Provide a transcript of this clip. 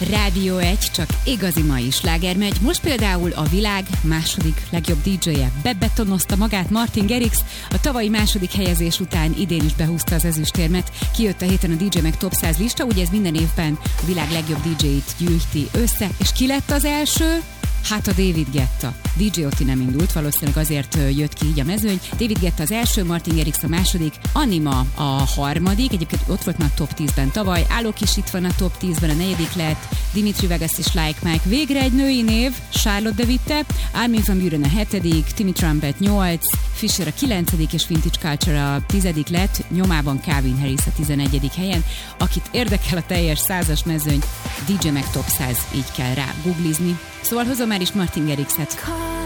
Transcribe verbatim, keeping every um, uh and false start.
Rádió egy, csak igazi mai sláger megy. Most például a világ második legjobb dé dzséje bebetonozta magát, Martin Garrix. A tavalyi második helyezés után idén is behúzta az ezüstérmet. Kijött a héten a dé dzsé meg Top száz lista, ugye ez minden évben a világ legjobb dé dzséit gyűjti össze. És ki lett az első? Hát a David Guetta. dé dzsé Otti nem indult, valószínűleg azért jött ki így a mezőny. David Guetta az első, Martin Garrix a második, Anima a harmadik, egyébként ott volt már a top tízben tavaly, Alok is itt van a top tízben, a negyedik lett, Dimitri Vegas és Like Mike. Végre egy női név, Charlotte de Witte, Armin van Buuren a hetedik, Timmy Trumpet nyolc, Fisher a kilencedik és Vintage Culture a tizedik lett, nyomában Calvin Harris a tizenegyedik helyen. Akit érdekel a teljes százas mezőny, dé dzsé meg Top száz, így kell rá googlizni. Szóval hozom már is Martin Garrixet.